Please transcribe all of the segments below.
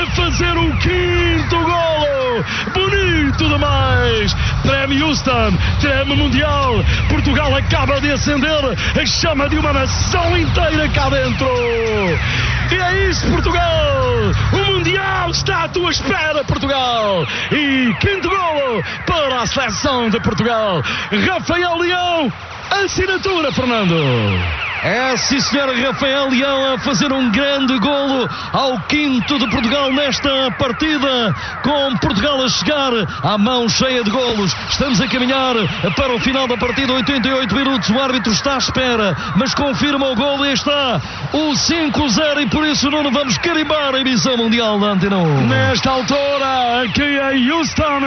fazer o 5º golo. Bonito demais. Treme Houston, treme Mundial. Portugal acaba de acender a chama de uma nação inteira cá dentro. E é isso, Portugal! O Mundial está à tua espera, Portugal! E 5º golo para a seleção de Portugal. Rafael Leão, assinatura, Fernando. É, sim senhor, Rafael Leão a fazer um grande golo ao 5º de Portugal nesta partida, com Portugal a chegar à mão cheia de golos. Estamos a caminhar para o final da partida, 88 minutos, o árbitro está à espera, mas confirma o golo e está o 5-0 e por isso não vamos carimbar a emissão mundial da Antena 1. Nesta altura, aqui em Houston,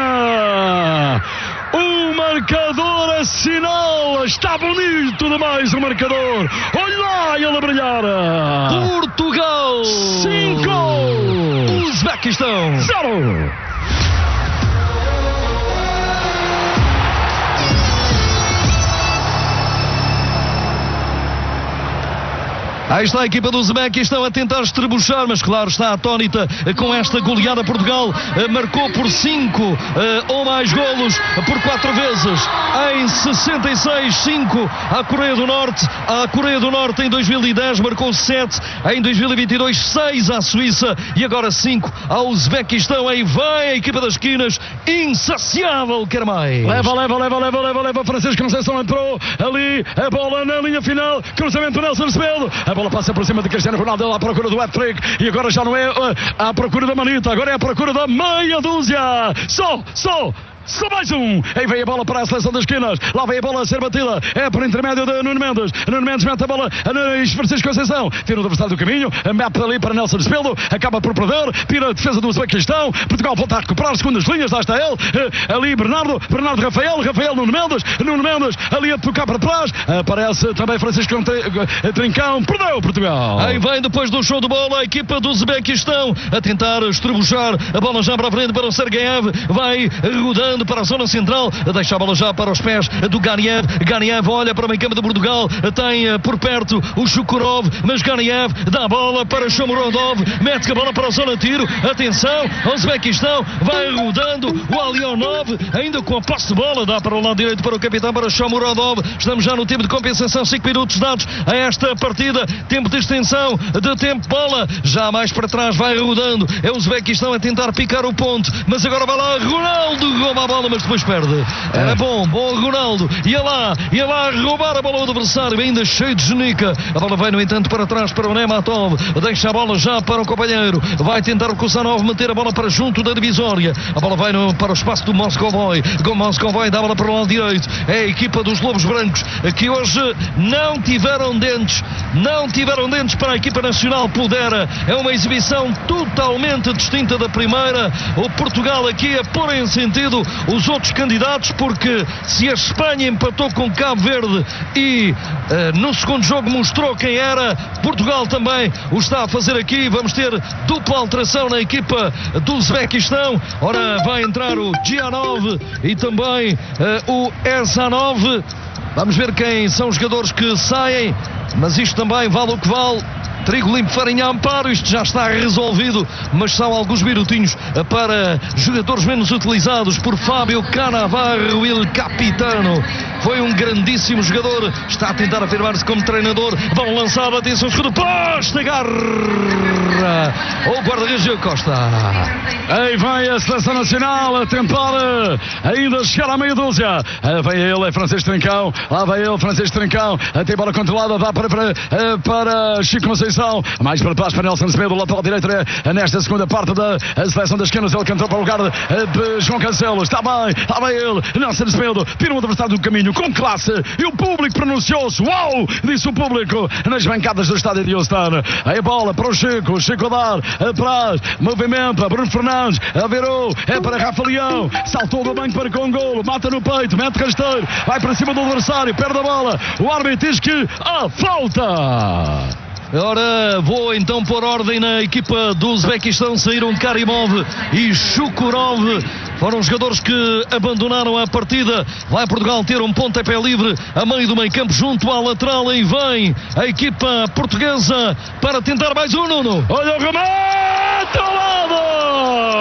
o marcador assinala, está bonito demais o marcador. Olha lá ele a brilhar. Portugal 5, Uzbequistão 0. Aí está a equipa do Uzbequistão a tentar estrebuchar, mas claro, está atónita com esta goleada. Portugal marcou por 5 ou mais golos por 4 vezes em 66, 5 à Coreia do Norte. A Coreia do Norte em 2010 marcou 7, em 2022 6 à Suíça e agora 5 ao Uzbequistão. Aí vai a equipa das esquinas, insaciável, quer mais. Leva, Francisco Conceição entrou ali, a bola na linha final, cruzamento para Nelson Semedo. A bola passa por cima de Cristiano Ronaldo à procura do hat-trick e agora já não é à procura da manita, agora é à procura da meia dúzia. Só mais um. Aí vem a bola para a seleção das esquinas. Lá vem a bola a ser batida. É por intermédio de Nuno Mendes. Nuno Mendes mete a bola a Francisco Conceição. Tira o adversário do caminho. Mete ali para Nelson Semedo. Acaba por perder. Tira a defesa do Uzbequistão. Portugal volta a recuperar segundas linhas. Lá está ele. Ali Bernardo Rafael Nuno Mendes. Ali a tocar para trás. Aparece também Francisco Trincão. Perdeu Portugal. Aí vem depois do show de bola a equipa do Uzbequistão a tentar estrebuchar. A bola já para a frente para o Sergeyev. Vai rodando para a zona central, deixa a bola já para os pés do Ganiev. Ganiev olha para o meio campo de Portugal, tem por perto o Shukurov, mas Ganiev dá a bola para Shomurodov, mete a bola para a zona de tiro. Atenção, o Uzbequistão vai rodando, o Alionov ainda com a posse de bola, dá para o lado direito para o capitão, para Shomurodov. Estamos já no tempo de compensação, 5 minutos dados a esta partida, tempo de extensão, de tempo bola, já mais para trás vai rodando, é o Uzbequistão a tentar picar o ponto, mas agora vai lá Ronaldo, rouba a bola, mas depois perde. Era bom Ronaldo, ia lá roubar a bola ao adversário, ainda cheio de genica. A bola vai no entanto para trás para o Nematov, deixa a bola já para o companheiro, vai tentar o Kusanov meter a bola para junto da divisória. A bola vai para o espaço do Moscovoy, dá a bola para o lado direito. É a equipa dos Lobos Brancos que hoje não tiveram dentes para a equipa nacional. Pudera, é uma exibição totalmente distinta da primeira. O Portugal aqui a pôr em sentido os outros candidatos, porque se a Espanha empatou com Cabo Verde e no segundo jogo mostrou quem era, Portugal também o está a fazer aqui. Vamos ter dupla alteração na equipa do Uzbequistão. Ora, vai entrar o Gianov e também o Erzanov. Vamos ver quem são os jogadores que saem, mas isto também vale o que vale. Trigo limpo, farinha, amparo, isto já está resolvido, mas são alguns minutinhos para jogadores menos utilizados por Fábio Cannavaro, il capitano. Foi um grandíssimo jogador, está a tentar afirmar-se como treinador. Vão lançar, atenção, escudo, posta, agarra o guarda-redes Diogo Costa. Aí vai a seleção nacional a tentar ainda chegar à meia dúzia. Vem ele, é Francisco Trincão. Lá vai ele, Francisco Trincão. Tem bola controlada, dá para Chico Conceição. Mais para trás para Nelson Semedo, lateral direito nesta segunda parte da seleção das esquinas. Ele cantou para o lugar de João Cancelo. Está bem ele, Nelson Semedo. Tira um adversário do caminho com classe. E o público pronunciou-se. Uau! Disse o público nas bancadas do estádio de Houston. Aí a bola para o Chico a dar atrás. Movimenta Bruno Fernandes. Virou. É para Rafa Leão. Saltou do banco para com golo. Mata no peito. Mete rasteiro. Vai para cima do adversário. Perde a bola. O árbitro diz que há falta. Ora, vou então pôr ordem na equipa do Uzbequistão. Saíram Karimov e Shukurov. Foram os jogadores que abandonaram a partida. Vai Portugal ter um pontapé livre a meio do meio campo junto à lateral. E vem a equipa portuguesa para tentar mais um, Nuno. Olha o remate ao lado.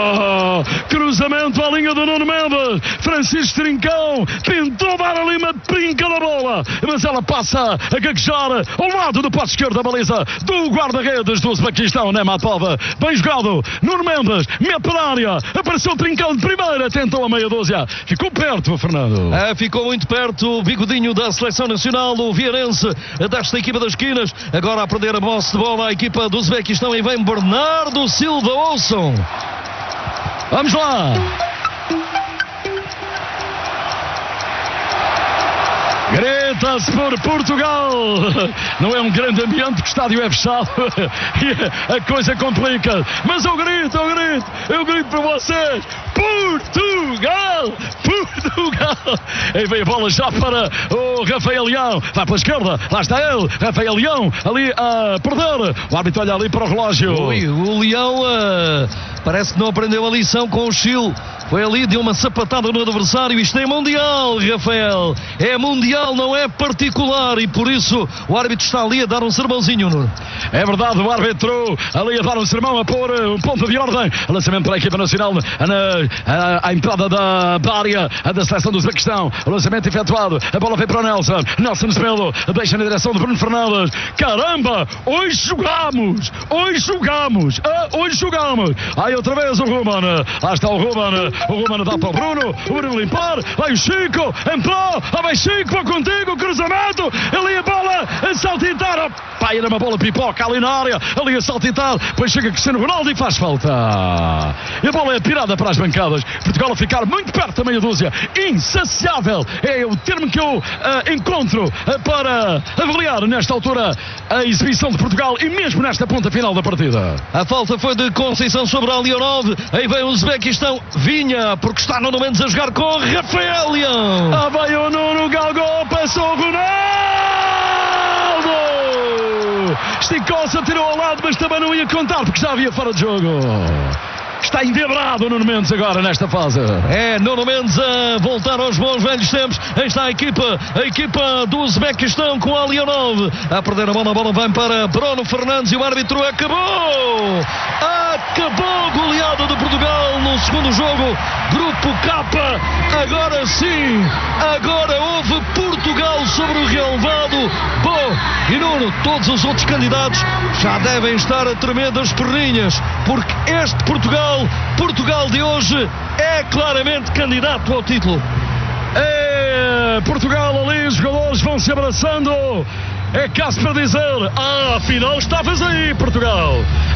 Cruzamento à linha do Nuno Mendes. Francisco Trincão tentou dar ali uma trinca na bola, mas ela passa a gaguejar ao lado do posto esquerdo da baliza do guarda-redes do Uzbequistão, Nematova. Bem jogado, Nuno Mendes, mete para a área, apareceu Trincão de primeira, tentou a meia dúzia, ficou perto, Fernando. Ficou muito perto o bigodinho da seleção nacional, o Vieirense, desta equipa das esquinas. Agora a perder a posse de bola a equipa do Uzbequistão, e vem Bernardo Silva. Ouçam. Vamos lá. Grita-se por Portugal. Não é um grande ambiente porque o estádio é fechado e a coisa complica. Mas eu grito para vocês: Portugal! Portugal! Aí vem a bola já para o Rafael Leão. Vai pela esquerda, lá está ele, Rafael Leão, ali a perder. O árbitro olha ali para o relógio. O Leão parece que não aprendeu a lição com o Chile. Foi ali, deu uma sapatada no adversário. Isto é mundial, Rafael. É mundial, não é particular. E por isso o árbitro está ali a dar um sermãozinho, Nuno. É verdade, o árbitro ali a dar um sermão, a pôr um ponto de ordem. Lançamento para a equipa nacional à entrada da área da seleção do Uzbequistão. O lançamento efetuado. A bola vem para o Nelson. Nelson Semedo deixa na direção de Bruno Fernandes. Caramba, hoje jogamos. Aí outra vez o Ruben. Lá está o Ruben. O Ruben dá para o Bruno limpar. Vai o Chico, entrou. Vai Chico, vou contigo. Cruzamento. Ali a bola a saltitar. Pai, era uma bola pipoca ali na área. Ali a saltitar. Depois chega Cristiano Ronaldo e faz falta. E a bola é pirada para as bancadas. Portugal a ficar muito perto da meia dúzia. Insaciável é o termo que eu encontro para avaliar nesta altura a exibição de Portugal e mesmo nesta ponta final da partida. A falta foi de Conceição sobre a Leonov. Aí vem o Uzbequistão. Vinha, porque está Nuno Mendes a jogar com Rafael Leão. Vai o Nuno, galgou, passou o Ronaldo. Esticou-se, atirou ao lado, mas também não ia contar porque já havia fora de jogo. Está endebrado o Nuno Mendes agora nesta fase. É Nuno Mendes a voltar aos bons velhos tempos. Aí está a equipa do Uzbequistão com a Leonov. A perder a bola vai para Bruno Fernandes e o árbitro acabou goleada de Portugal no segundo jogo. Grupo K, agora sim, agora houve Portugal sobre o relevado. E Nuno, todos os outros candidatos já devem estar a tremer das perninhas, porque este Portugal de hoje é claramente candidato ao título. É Portugal ali, os jogadores vão se abraçando. É caso para dizer, afinal estavas aí, Portugal.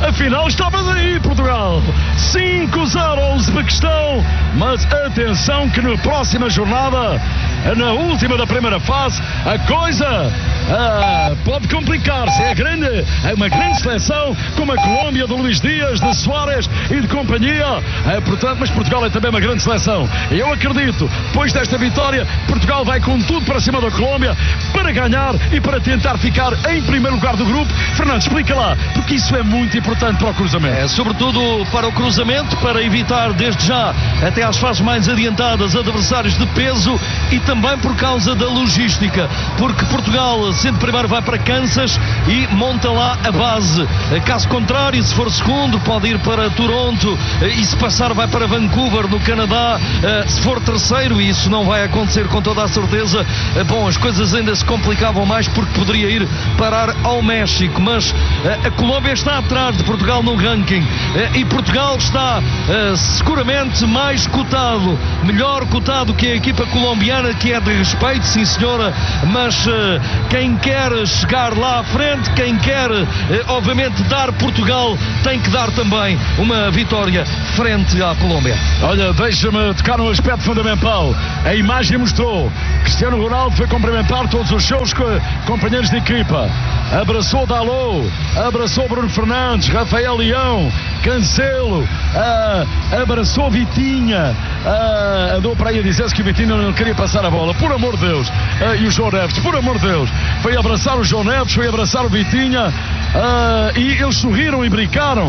5-0 ao Uzbequistão. Mas atenção que na próxima jornada, na última da primeira fase, a coisa pode complicar-se. É uma grande seleção, como a Colômbia de Luís Dias, de Soares e de companhia. Portanto, mas Portugal é também uma grande seleção. E eu acredito, depois desta vitória, Portugal vai com tudo para cima da Colômbia para ganhar e para tentar ficar em primeiro lugar do grupo. Fernando, explica lá, porque isso é muito importante para o cruzamento. Sobretudo para o cruzamento, para evitar desde já, até às fases mais adiantadas, adversários de peso, e também por causa da logística, porque Portugal, sendo primeiro, vai para Kansas e monta lá a base. Caso contrário, se for segundo, pode ir para Toronto, e se passar vai para Vancouver, no Canadá. Se for terceiro, e isso não vai acontecer com toda a certeza, as coisas ainda se complicavam mais, porque poderia ir parar ao México. Mas a Colômbia está atrás de Portugal no ranking, e Portugal está seguramente mais cotado, melhor cotado que a equipa colombiana, que é de respeito, sim senhora, mas quem quer chegar lá à frente, quem quer obviamente dar Portugal, tem que dar também uma vitória frente à Colômbia. Olha, deixa-me tocar num aspecto fundamental. A imagem mostrou Cristiano Ronaldo foi cumprimentar todos os seus companheiros de equipa, abraçou Dalot, abraçou Bruno Fernandes, Rafael Leão, Cancelo, abraçou Vitinha, andou para aí a dizer-se que o Vitinha não queria passar a bola, por amor de Deus, e o João Neves, por amor de Deus, foi abraçar o João Neves, foi abraçar o Vitinha, e eles sorriram e brincaram.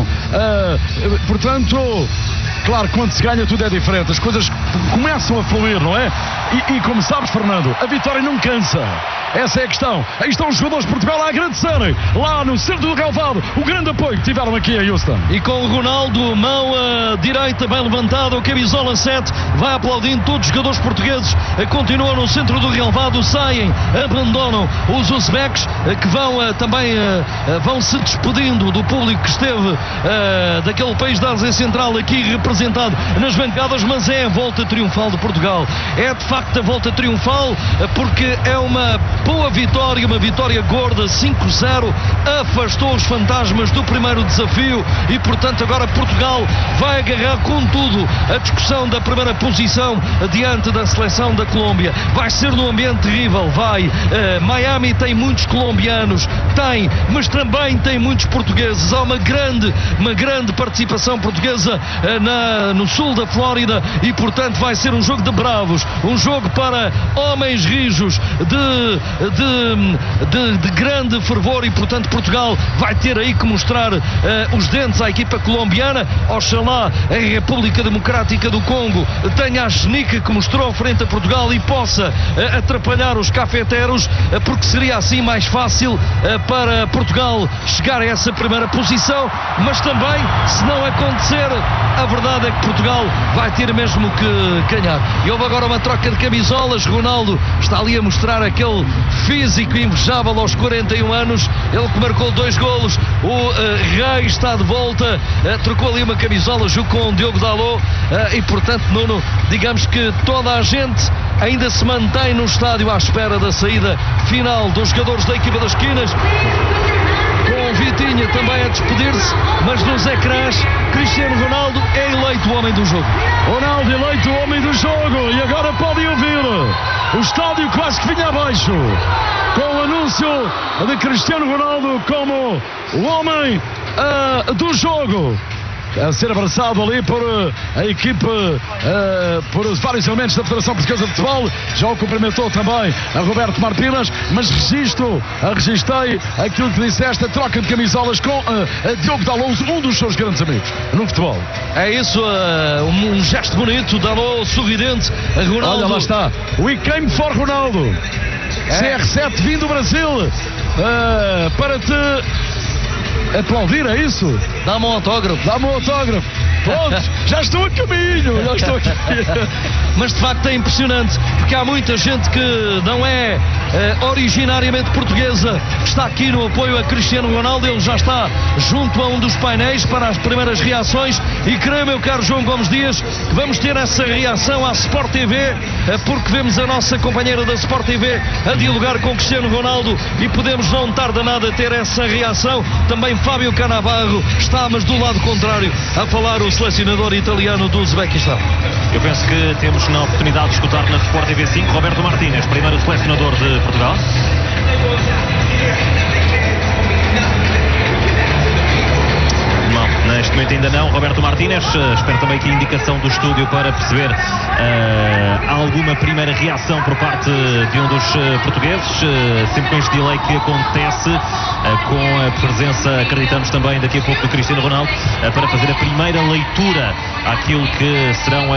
Portanto, claro, quando se ganha tudo é diferente, as coisas começam a fluir, não é? E como sabes, Fernando, a vitória não cansa. Essa é a questão. Aí estão os jogadores de Portugal a agradecerem lá no centro do relvado o grande apoio que tiveram aqui em Houston. E com o Ronaldo, mão direita bem levantada, o camisola 7, vai aplaudindo. Todos os jogadores portugueses continuam no centro do relvado, saem, abandonam os uzbeques, que vão também vão se despedindo do público que esteve daquele país da Ásia Central aqui representado nas bancadas, mas é a volta triunfal de Portugal. É de facto a volta triunfal, porque é uma boa vitória, uma vitória gorda, 5-0, afastou os fantasmas do primeiro desafio e, portanto, agora Portugal vai agarrar com tudo a discussão da primeira posição diante da seleção da Colômbia. Vai ser num ambiente terrível, vai. Miami tem muitos colombianos, mas também tem muitos portugueses. Há uma grande participação portuguesa no sul da Flórida e, portanto, vai ser um jogo de bravos, um jogo para homens rijos, de grande fervor, e portanto Portugal vai ter aí que mostrar os dentes à equipa colombiana. Oxalá a República Democrática do Congo tenha a genica que mostrou frente a Portugal e possa atrapalhar os cafeteros, porque seria assim mais fácil para Portugal chegar a essa primeira posição. Mas também, se não acontecer, a verdade é que Portugal vai ter mesmo que ganhar. E houve agora uma troca de camisolas. Ronaldo está ali a mostrar aquele físico invejável aos 41 anos, ele que marcou 2 golos. O Rei está de volta, trocou ali uma camisola junto com o Diogo Dalot, e portanto, Nuno, digamos que toda a gente ainda se mantém no estádio à espera da saída final dos jogadores da equipa das esquinas, com o Vitinha também a despedir-se, mas nos ecrãs Cristiano Ronaldo é eleito o homem do jogo. Ronaldo eleito o homem do jogo, e agora podem ouvir o estádio quase que vinha abaixo, com o anúncio de Cristiano Ronaldo como o homem do jogo, a ser abraçado ali por a equipe, por os vários elementos da Federação Portuguesa de Futebol. Já o cumprimentou também a Roberto Martínez, mas registrei aquilo que disseste, a troca de camisolas com a Diogo Dalot, um dos seus grandes amigos no futebol. É isso, um gesto bonito, Dalot sorridente, a Ronaldo. Olha, lá está, we came for Ronaldo. CR7 vindo do Brasil para te aplaudir, é isso? Dá-me um autógrafo. Pronto, já estou a caminho. Mas de facto é impressionante, porque há muita gente que não é originariamente portuguesa, que está aqui no apoio a Cristiano Ronaldo. Ele já está junto a um dos painéis para as primeiras reações, e creio, meu caro João Gomes Dias, que vamos ter essa reação à Sport TV, porque vemos a nossa companheira da Sport TV a dialogar com Cristiano Ronaldo e podemos não tarda nada ter essa reação. Também Fábio Cannavaro está, mas do lado contrário, a falar o selecionador italiano do Uzbequistão. Eu penso que temos na oportunidade de escutar na Sport TV 5 Roberto Martínez, primeiro selecionador de Portugal. Não, neste momento ainda não, Roberto Martínez. Espero também que a indicação do estúdio para perceber alguma primeira reação por parte de um dos portugueses, sempre com este delay que acontece, com a presença, acreditamos também daqui a pouco, do Cristiano Ronaldo, para fazer a primeira leitura àquilo que serão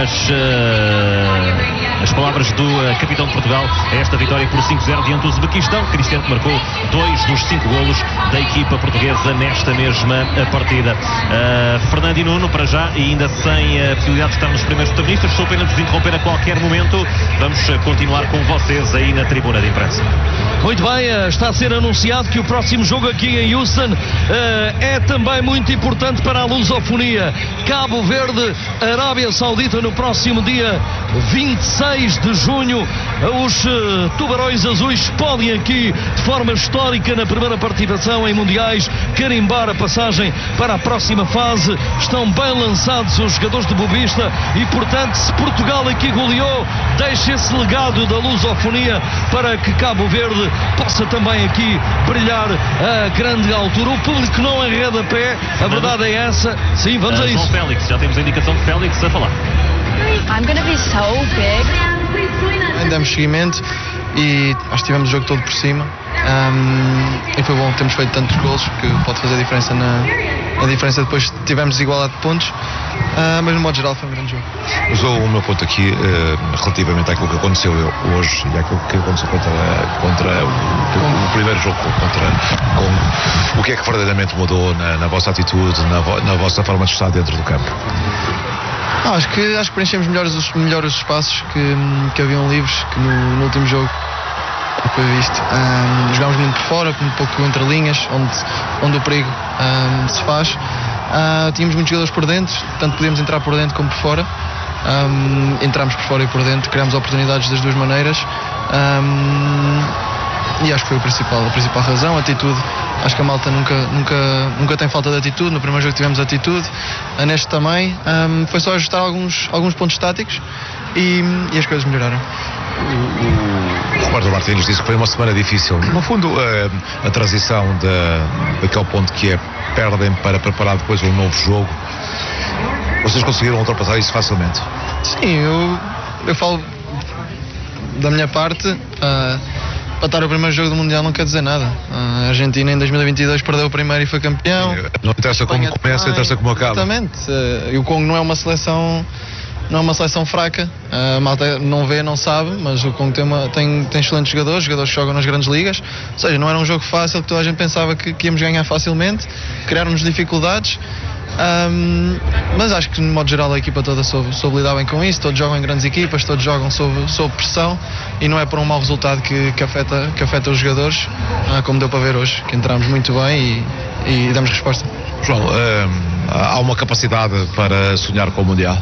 as palavras do capitão de Portugal a esta vitória por 5-0 diante do Uzbequistão. Cristiano que marcou 2 dos 5 golos da equipa portuguesa nesta mesma partida. Fernando e Nuno, para já, e ainda sem a possibilidade de estar nos primeiros protagonistas, sou pena de vos interromper a qualquer momento. Vamos continuar com vocês aí na tribuna de imprensa. Muito bem, está a ser anunciado que o próximo jogo aqui em Houston é também muito importante para a lusofonia. Cabo Verde, Arábia Saudita, no próximo dia 26 de junho. Os Tubarões Azuis podem aqui, de forma histórica, na primeira participação em mundiais, carimbar a passagem para a próxima fase. Estão bem lançados os jogadores de Boa Vista e, portanto, se Portugal aqui goleou, deixa esse legado da lusofonia para que Cabo Verde possa também aqui brilhar a grande altura. O público não arreda pé, a verdade é essa. Sim, vamos a isso. João Félix, já temos a indicação de Félix a falar. I'm gonna be so big. Demos seguimento e acho que tivemos o jogo todo por cima, e foi bom termos feito tantos golos, que pode fazer a diferença na diferença depois tivemos igualdade de pontos. mas no modo geral foi um grande jogo. Usou o meu ponto aqui relativamente àquilo que aconteceu hoje e àquilo que aconteceu contra o primeiro jogo contra Congo. O que é que verdadeiramente mudou na vossa atitude, na vossa forma de estar dentro do campo? Acho que preenchemos melhor os espaços que haviam livres, que no último jogo foi visto. Jogámos muito por fora, um pouco entre linhas, onde o perigo se faz. Tínhamos muitos jogadores por dentro, tanto podíamos entrar por dentro como por fora. Entramos por fora e por dentro, criámos oportunidades das duas maneiras. E acho que foi a principal razão, a atitude. Acho que a malta nunca tem falta de atitude. No primeiro jogo tivemos atitude, neste também. Foi só ajustar alguns pontos táticos e as coisas melhoraram. O Roberto Martínez disse que foi uma semana difícil. No fundo, a transição daquele ponto que é perdem para preparar depois um novo jogo, vocês conseguiram ultrapassar isso facilmente? Sim, eu falo da minha parte. Para estar o primeiro jogo do Mundial não quer dizer nada. A Argentina em 2022 perdeu o primeiro e foi campeão. Não interessa como começa, interessa como acaba. Exatamente. E o Congo não é uma seleção fraca. A malta não vê, não sabe, mas o Congo tem excelentes jogadores que jogam nas grandes ligas. Ou seja, não era um jogo fácil que toda a gente pensava que íamos ganhar facilmente. Criaram-nos dificuldades. Mas acho que no modo geral a equipa toda soube lidar bem com isso. Todos jogam em grandes equipas, todos jogam sob pressão e não é por um mau resultado que afeta os jogadores, como deu para ver hoje, que entramos muito bem e damos resposta. João, há uma capacidade para sonhar com o Mundial?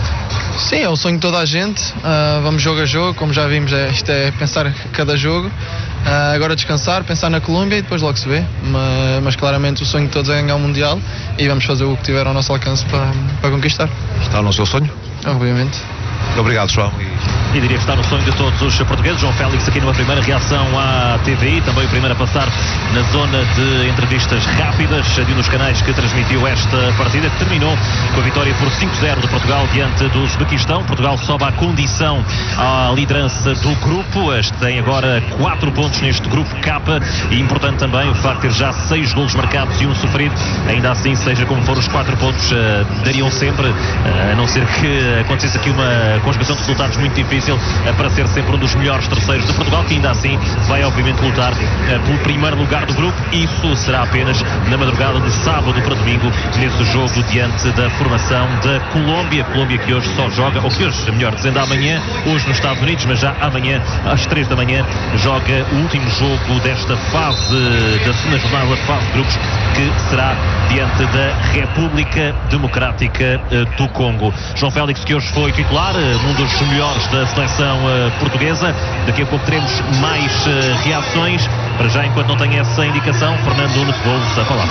Sim, é o sonho de toda a gente. Vamos jogo a jogo, como já vimos, isto é pensar cada jogo. Agora descansar, pensar na Colômbia e depois logo se vê. Mas claramente o sonho de todos é ganhar o Mundial e vamos fazer o que tiver ao nosso alcance para conquistar. Está no seu sonho? Obviamente. Obrigado, João. E diria que está no sonho de todos os portugueses. João Félix aqui numa primeira reação à TVI, também o primeiro a passar na zona de entrevistas rápidas de um dos canais que transmitiu esta partida, que terminou com a vitória por 5-0 de Portugal diante do Uzbequistão. Portugal sobe à condição à liderança do grupo. Tem agora 4 pontos neste grupo K e importante também o facto de ter já 6 golos marcados e um sofrido. Ainda assim, seja como for, os 4 pontos dariam sempre, a não ser que acontecesse aqui uma conjugação de resultados muito difícil, para ser sempre um dos melhores terceiros de Portugal, que ainda assim vai obviamente lutar pelo primeiro lugar do grupo. Isso será apenas na madrugada de sábado para domingo, nesse jogo diante da formação da Colômbia que hoje só joga, ou que hoje, melhor dizendo, amanhã, hoje nos Estados Unidos, mas já amanhã às 3 da manhã joga o último jogo desta fase, da segunda jornada da fase de grupos, que será diante da República Democrática do Congo. João Félix, que hoje foi titular, um dos melhores da seleção portuguesa. Daqui a pouco teremos mais reações. Para já, enquanto não tenho essa indicação, Fernando Nunes, vou-vos a palavra.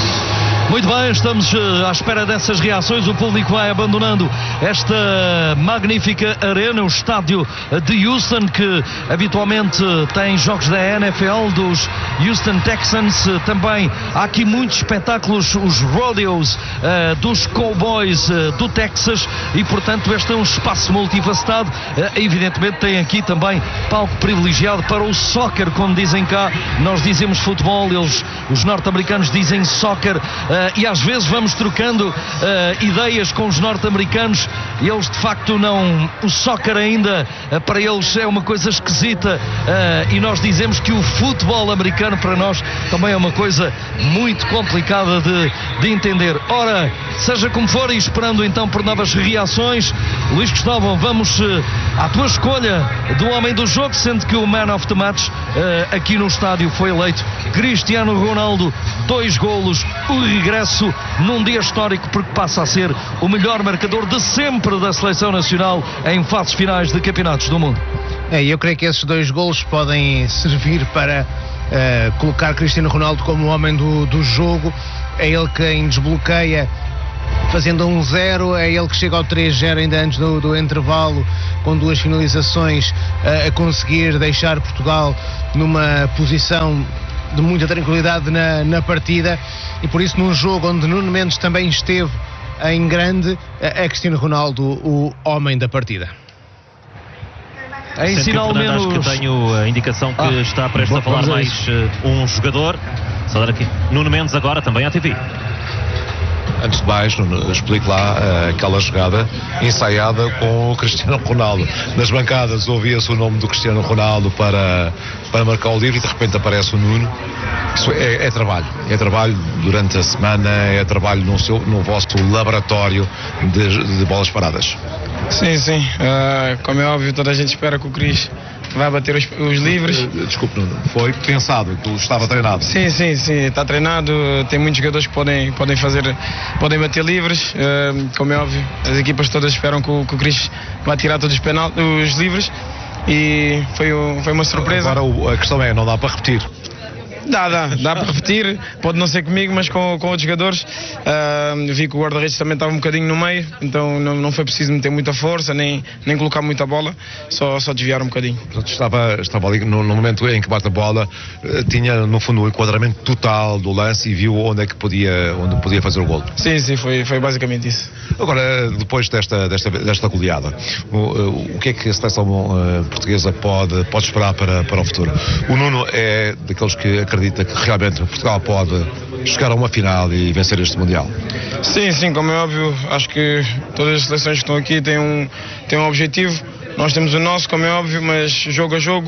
Muito bem, estamos à espera dessas reações. O público vai abandonando esta magnífica arena, o estádio de Houston, que habitualmente tem jogos da NFL, dos Houston Texans. Também há aqui muitos espetáculos, os rodeos dos Cowboys do Texas, e portanto este é um espaço multifacetado. Evidentemente tem aqui também palco privilegiado para o soccer, como dizem cá. Nós dizemos futebol, os norte-americanos dizem soccer. E às vezes vamos trocando ideias com os norte-americanos. Eles de facto não, o soccer ainda para eles é uma coisa esquisita, e nós dizemos que o futebol americano para nós também é uma coisa muito complicada de entender. Ora, seja como for, e esperando então por novas reações, Luís Gustavo, vamos à tua escolha do homem do jogo, sendo que o man of the match aqui no estádio foi eleito Cristiano Ronaldo. 2 golos, o regresso num dia histórico, porque passa a ser o melhor marcador de sempre da seleção nacional em fases finais de campeonatos do mundo. Eu creio que esses 2 golos podem servir para colocar Cristiano Ronaldo como o homem do jogo. É ele quem desbloqueia, fazendo 1-0, é ele que chega ao 3-0 ainda antes do intervalo, com 2 finalizações, a conseguir deixar Portugal numa posição de muita tranquilidade na partida, e por isso num jogo onde Nuno Mendes também esteve em grande, é Cristiano Ronaldo o homem da partida. Em sinal menos... Acho que tenho a indicação que está prestes a falar mais um jogador. Só dar aqui Nuno Mendes agora também à TV. Antes de mais, explique lá aquela jogada ensaiada com o Cristiano Ronaldo. Nas bancadas ouvia-se o nome do Cristiano Ronaldo para marcar o livro e de repente aparece o Nuno. Isso é trabalho durante a semana, é trabalho no vosso laboratório de bolas paradas. Sim. Como é óbvio, toda a gente espera que o Cris vai bater os livres. Desculpe, Nuno, foi pensado, tu estava treinado. Sim, está treinado, tem muitos jogadores que podem bater livres, como é óbvio, as equipas todas esperam que o Cris vá tirar todos os livres e foi uma surpresa. Agora a questão é, não dá para repetir. Dá para repetir, pode não ser comigo, mas com outros jogadores. Vi que o guarda-redes também estava um bocadinho no meio, então não foi preciso meter muita força, nem colocar muita bola, só desviar um bocadinho. Estava ali no momento em que bate a bola, tinha no fundo o enquadramento total do lance e viu onde podia fazer o golo. Sim, foi basicamente isso. Agora, depois desta goleada, o que é que a seleção portuguesa pode esperar para o futuro? O Nuno é daqueles que acredita que realmente Portugal pode chegar a uma final e vencer este Mundial? Sim, como é óbvio, acho que todas as seleções que estão aqui têm um objetivo. Nós temos o nosso, como é óbvio, mas jogo a jogo.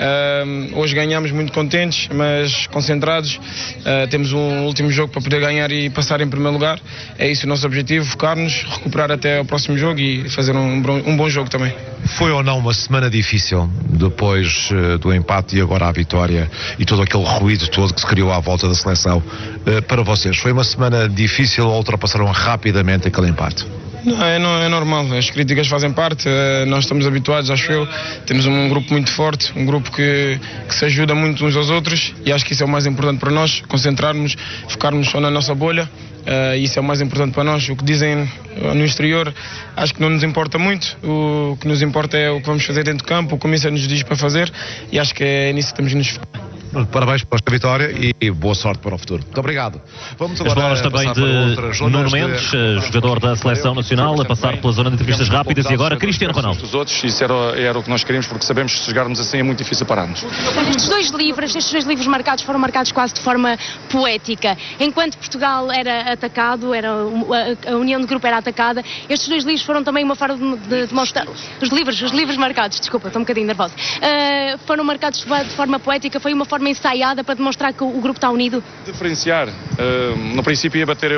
Hoje ganhamos muito contentes, mas concentrados. Temos um último jogo para poder ganhar e passar em primeiro lugar. É isso o nosso objetivo, focar-nos, recuperar até ao próximo jogo e fazer um bom jogo também. Foi ou não uma semana difícil depois do empate e agora a vitória e todo aquele ruído todo que se criou à volta da seleção? Para vocês, foi uma semana difícil ou ultrapassaram rapidamente aquele empate? Não, é normal, as críticas fazem parte, nós estamos habituados, acho eu, temos um grupo muito forte, um grupo que se ajuda muito uns aos outros e acho que isso é o mais importante para nós, concentrarmos, focarmos só na nossa bolha, isso é o mais importante para nós. O que dizem no exterior acho que não nos importa muito, o que nos importa é o que vamos fazer dentro do campo, o que o Comissário nos diz para fazer e acho que é nisso que estamos a nos focar. Parabéns por esta vitória e boa sorte para o futuro. Muito obrigado. Vamos agora as palavras também de Nuno Mendes, jogador da Seleção Nacional, a passar pela zona de entrevistas rápidas e agora Cristiano Ronaldo. Os outros, isso era o que nós queríamos, porque sabemos que se jogarmos assim é muito difícil pararmos. Estes dois livros marcados foram marcados quase de forma poética. Enquanto Portugal era atacado, a união do grupo era atacada, estes dois livros foram também uma forma de demonstrar. Os livros marcados, desculpa, estou um bocadinho nervosa. Foram marcados de forma poética, foi uma forma ensaiada para demonstrar que o grupo está unido? Diferenciar. No princípio ia bater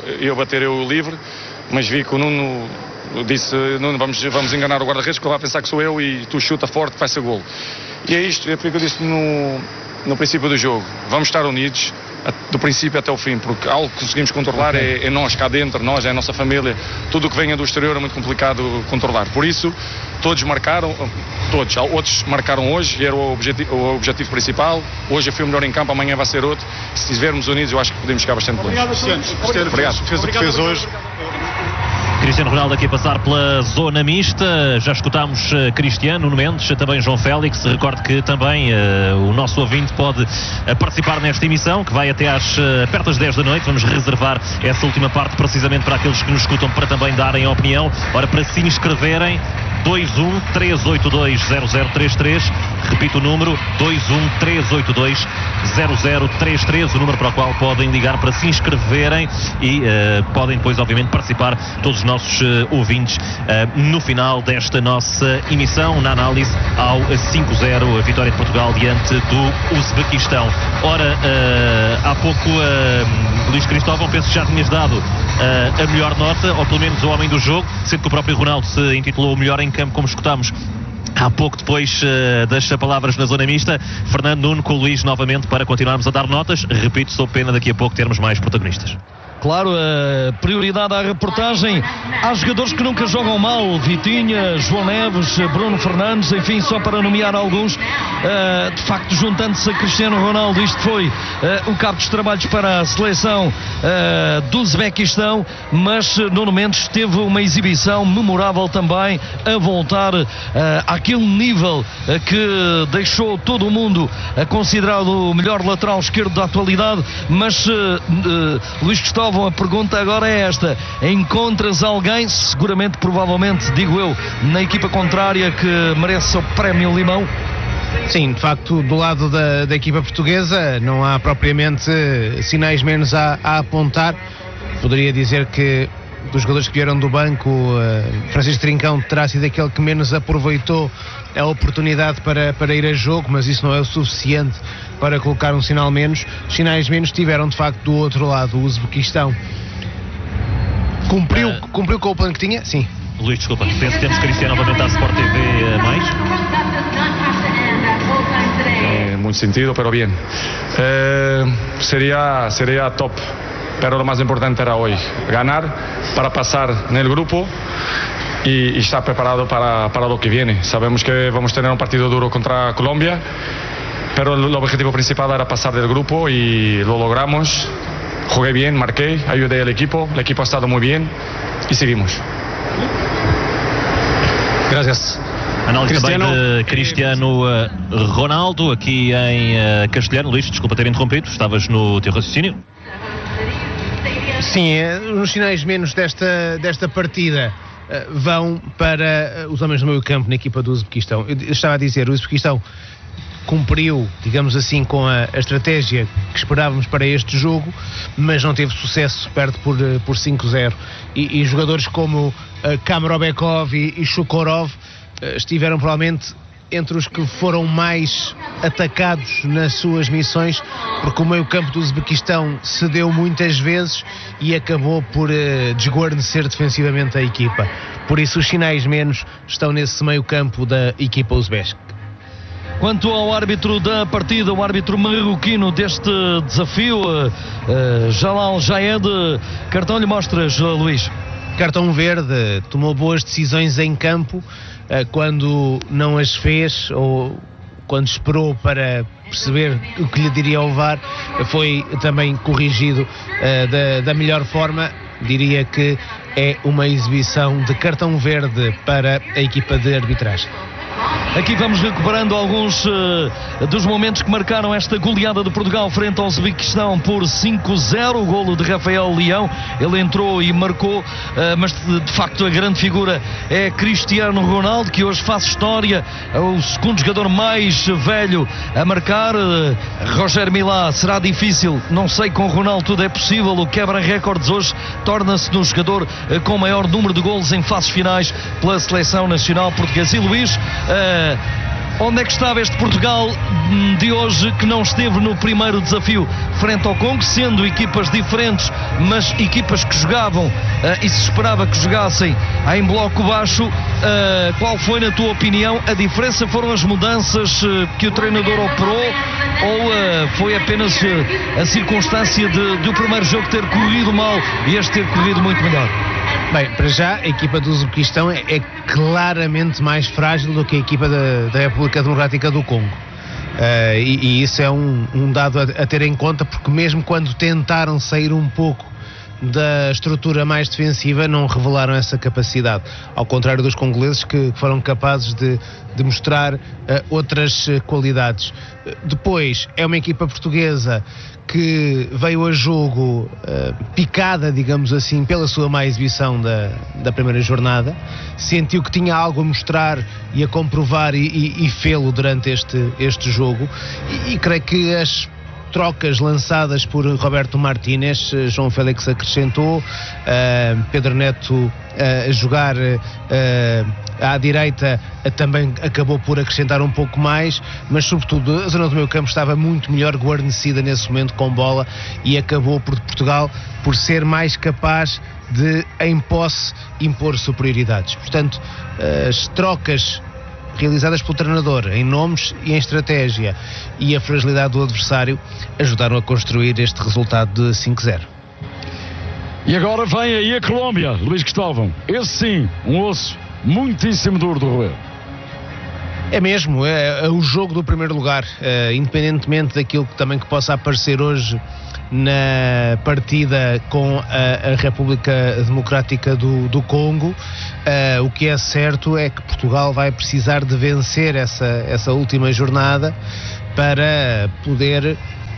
eu livre, mas vi que o Nuno disse, Nuno, vamos enganar o guarda-redes, porque ele vai pensar que sou eu e tu chuta forte que vai ser golo. E é isto, é porque eu disse no princípio do jogo, vamos estar unidos do princípio até o fim, porque algo que conseguimos controlar é nós cá dentro, é a nossa família, tudo o que venha do exterior é muito complicado controlar, por isso todos marcaram, outros marcaram hoje e era o objetivo principal. Hoje eu fui o melhor em campo, amanhã vai ser outro. Se estivermos unidos eu acho que podemos chegar bastante longe. Obrigado. Fez o que fez hoje. Cristiano Ronaldo aqui a passar pela zona mista. Já escutámos Cristiano, Nuno Mendes, também João Félix. Recordo que também o nosso ouvinte pode participar nesta emissão, que vai até perto das 10 da noite. Vamos reservar essa última parte precisamente para aqueles que nos escutam, para também darem a opinião. Ora, para se inscreverem, 213820033, repito o número, 213820033, o número para o qual podem ligar para se inscreverem e podem depois obviamente participar todos os nossos ouvintes no final desta nossa emissão, na análise ao 5-0, a vitória de Portugal diante do Uzbequistão. Ora, há pouco Luís Cristóvão, penso que já tinhas dado a melhor nota, ou pelo menos o homem do jogo, sendo que o próprio Ronaldo se intitulou o melhor em campo, como escutámos há pouco depois das palavras na zona mista. Fernando, Nuno, com o Luís novamente para continuarmos a dar notas. Repito, sou pena daqui a pouco termos mais protagonistas. Claro, a prioridade à reportagem. Há jogadores que nunca jogam mal, Vitinha, João Neves, Bruno Fernandes, enfim, só para nomear alguns. De facto, juntando-se a Cristiano Ronaldo, isto foi o cabo dos trabalhos para a seleção do Uzbequistão, mas Nuno Mendes teve uma exibição memorável também, a voltar àquele nível que deixou todo o mundo considerado o melhor lateral esquerdo da atualidade. Mas Luís Cristóvão, a pergunta agora é esta: encontras alguém, seguramente, provavelmente, digo eu, na equipa contrária, que merece o prémio Limão? Sim, de facto, do lado da equipa portuguesa não há propriamente sinais menos a apontar. Poderia dizer que dos jogadores que vieram do banco, Francisco Trincão terá sido aquele que menos aproveitou a oportunidade para ir a jogo, mas isso não é o suficiente para colocar um sinal menos. Os sinais menos tiveram de facto do outro lado. O Uzbequistão cumpriu com o plano que tinha? Sim. Luís, desculpa, penso que temos Cristiano novamente à Sport TV mais. Mucho sentido, pero bien. Sería top, pero lo más importante era hoy ganar para pasar en el grupo y estar preparado para lo que viene. Sabemos que vamos a tener un partido duro contra Colombia, pero el objetivo principal era pasar del grupo y lo logramos. Jugué bien, marqué, ayudé al equipo, el equipo ha estado muy bien y seguimos. Gracias. Análise também de Cristiano Ronaldo, aqui em castelhano. Luís, desculpa ter interrompido, estavas no teu raciocínio. Sim, os sinais menos desta partida vão para os homens do meio campo na equipa do Uzbequistão. Eu estava a dizer, o Uzbequistão cumpriu, digamos assim, com a estratégia que esperávamos para este jogo, mas não teve sucesso, perde por 5-0. E jogadores como Kamarobekov e Shukorov estiveram provavelmente entre os que foram mais atacados nas suas missões, porque o meio-campo do Uzbequistão cedeu muitas vezes e acabou por desguarnecer defensivamente a equipa. Por isso os sinais menos estão nesse meio-campo da equipa uzbek. Quanto ao árbitro da partida, o árbitro marroquino deste desafio, Jalal Jaed, cartão lhe mostras, Luís? Cartão verde, tomou boas decisões em campo, quando não as fez ou quando esperou para perceber o que lhe diria ao VAR, foi também corrigido da melhor forma. Diria que é uma exibição de cartão verde para a equipa de arbitragem. Aqui vamos recuperando alguns dos momentos que marcaram esta goleada de Portugal frente ao Uzbequistão por 5-0, o golo de Rafael Leão. Ele entrou e marcou, mas de facto a grande figura é Cristiano Ronaldo, que hoje faz história, é o segundo jogador mais velho a marcar. Roger Milá, será difícil, não sei, com Ronaldo tudo é possível. O quebra recordes hoje torna-se no jogador com maior número de golos em fases finais pela seleção nacional portuguesa. E Luís, onde é que estava este Portugal de hoje que não esteve no primeiro desafio frente ao Congo, sendo equipas diferentes, mas equipas que jogavam e se esperava que jogassem em bloco baixo? Qual foi, na tua opinião, a diferença? Foram as mudanças que o treinador operou ou foi apenas a circunstância de o primeiro jogo ter corrido mal e este ter corrido muito melhor? Bem, para já a equipa do Uzbequistão é claramente mais frágil do que a equipa da República Democrática do Congo. E isso é um dado a ter em conta, porque mesmo quando tentaram sair um pouco da estrutura mais defensiva, não revelaram essa capacidade, ao contrário dos congoleses, que foram capazes de mostrar outras qualidades. Depois, é uma equipa portuguesa que veio a jogo picada, digamos assim, pela sua má exibição da primeira jornada, sentiu que tinha algo a mostrar e a comprovar e fê-lo durante este jogo, e creio que as trocas lançadas por Roberto Martínez, João Félix acrescentou, Pedro Neto a jogar à direita também acabou por acrescentar um pouco mais, mas sobretudo a zona do meio campo estava muito melhor guarnecida nesse momento com bola, e acabou por Portugal por ser mais capaz de, em posse, impor superioridades. Portanto, as trocas realizadas pelo treinador em nomes e em estratégia e a fragilidade do adversário ajudaram a construir este resultado de 5-0. E agora vem aí a Colômbia, Luís Cristóvão. Esse sim, um osso muitíssimo duro de roer. É mesmo, é o jogo do primeiro lugar, independentemente daquilo que também que possa aparecer hoje na partida com a República Democrática do Congo. O que é certo é que Portugal vai precisar de vencer essa última jornada para poder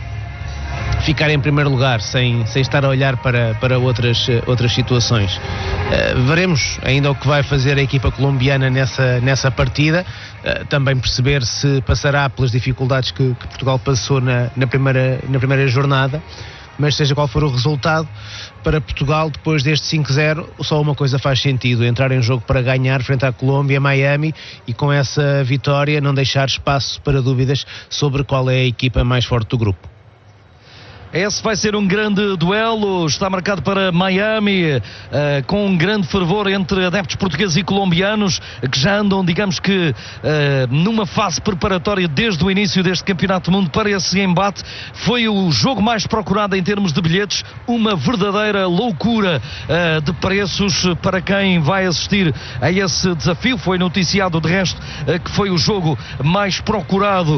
ficar em primeiro lugar, sem estar a olhar para outras situações. Veremos ainda o que vai fazer a equipa colombiana nessa partida, também perceber se passará pelas dificuldades que Portugal passou na primeira jornada. mas seja qual for o resultado, para Portugal, depois deste 5-0, só uma coisa faz sentido: entrar em jogo para ganhar frente à Colômbia, Miami, e com essa vitória não deixar espaço para dúvidas sobre qual é a equipa mais forte do grupo. Esse vai ser um grande duelo, está marcado para Miami, com um grande fervor entre adeptos portugueses e colombianos, que já andam, digamos que, numa fase preparatória desde o início deste Campeonato do Mundo para esse embate. Foi o jogo mais procurado em termos de bilhetes, uma verdadeira loucura de preços para quem vai assistir a esse desafio. Foi noticiado, de resto, que foi o jogo mais procurado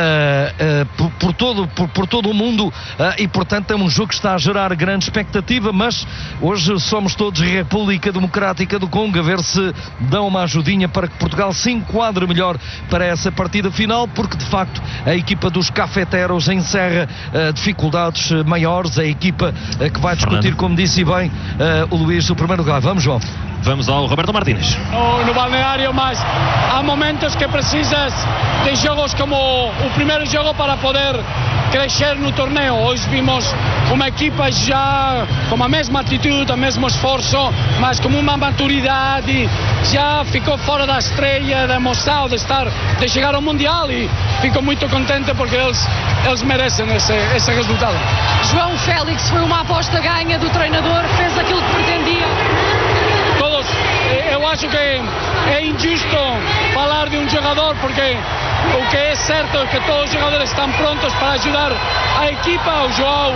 por todo o mundo, e portanto é um jogo que está a gerar grande expectativa, mas hoje somos todos República Democrática do Congo, a ver se dão uma ajudinha para que Portugal se enquadre melhor para essa partida final, porque de facto a equipa dos cafeteros encerra dificuldades maiores, a equipa que vai discutir, como disse bem o Luís, o primeiro lugar. Vamos, João. Vamos ao Roberto Martínez. No balneario, mas há momentos que precisas de jogos como o primeiro jogo para poder crescer no torneio. Hoje vimos uma equipa já com a mesma atitude, o mesmo esforço, mas com uma maturidade, já ficou fora da estreia, da emoção de chegar ao Mundial, e fico muito contente porque eles merecem esse resultado. João Félix, foi uma aposta ganha do treinador, fez aquilo que pretendia. Todos, eu acho que é injusto falar de um jogador, porque o que é certo é que todos os jogadores estão prontos para ajudar a equipa. O João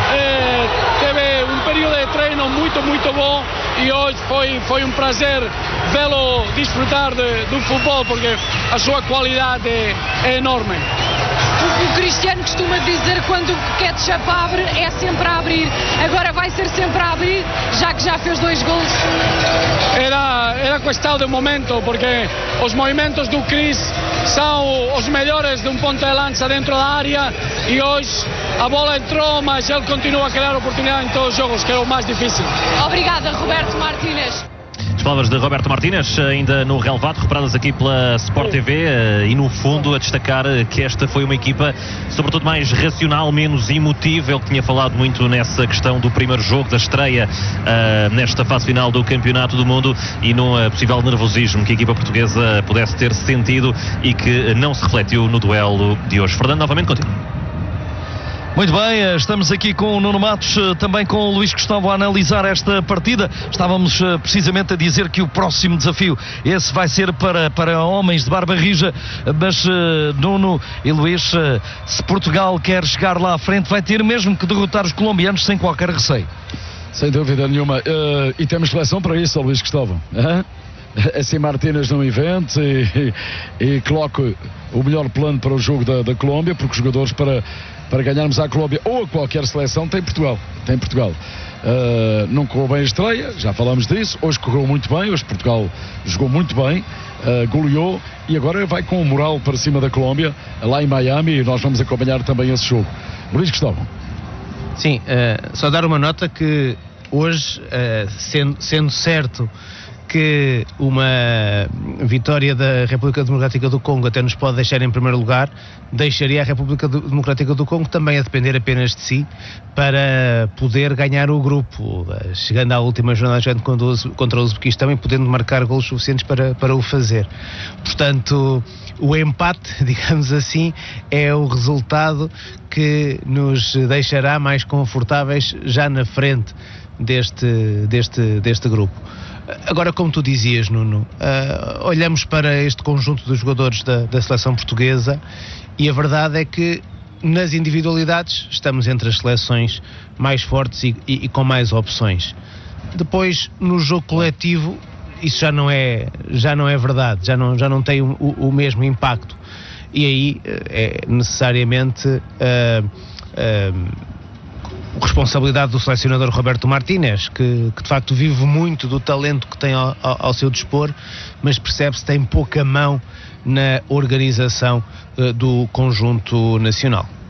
teve um período de treino muito bom, e hoje foi um prazer vê-lo desfrutar do futebol, porque a sua qualidade é enorme. O Cristiano costuma dizer que quando o ketchup abre é sempre a abrir. Agora vai ser sempre a abrir, já que já fez 2 gols. Era questão de momento, porque os movimentos do Cris são os melhores de um ponto de lança dentro da área, e hoje a bola entrou, mas ele continua a criar oportunidade em todos os jogos, que é o mais difícil. Obrigada, Roberto Martínez. As palavras de Roberto Martínez, ainda no relevado, reparadas aqui pela Sport TV, e no fundo a destacar que esta foi uma equipa sobretudo mais racional, menos emotiva. Ele tinha falado muito nessa questão do primeiro jogo, da estreia nesta fase final do Campeonato do Mundo, e num possível nervosismo que a equipa portuguesa pudesse ter sentido e que não se refletiu no duelo de hoje. Fernando, novamente contigo. Muito bem, estamos aqui com o Nuno Matos, também com o Luís Cristóvão, a analisar esta partida. Estávamos precisamente a dizer que o próximo desafio, esse vai ser para homens de barba rija, mas Nuno e Luís, se Portugal quer chegar lá à frente, vai ter mesmo que derrotar os colombianos sem qualquer receio. Sem dúvida nenhuma, e temos seleção para isso, Luís Cristóvão. Assim Martínez no evento e coloco o melhor plano para o jogo da Colômbia, porque os jogadores para ganharmos à Colômbia ou a qualquer seleção tem Portugal. Não correu bem a estreia, já falamos disso. Hoje correu muito bem, hoje Portugal jogou muito bem, goleou, e agora vai com o moral para cima da Colômbia, lá em Miami, e nós vamos acompanhar também esse jogo. Luís Cristóvão. Sim, só dar uma nota que hoje, sendo certo que uma vitória da República Democrática do Congo até nos pode deixar em primeiro lugar, deixaria a República Democrática do Congo também a depender apenas de si para poder ganhar o grupo, chegando à última jornada contra o Uzbequistão e podendo marcar golos suficientes para o fazer. Portanto, o empate, digamos assim, é o resultado que nos deixará mais confortáveis já na frente deste grupo. Agora, como tu dizias, Nuno, olhamos para este conjunto de jogadores da seleção portuguesa, e a verdade é que nas individualidades estamos entre as seleções mais fortes e com mais opções. Depois, no jogo coletivo, isso já não é verdade, já não tem o mesmo impacto, e aí é necessariamente responsabilidade do selecionador Roberto Martínez, que de facto vive muito do talento que tem ao seu dispor, mas percebe-se que tem pouca mão na organização do conjunto nacional.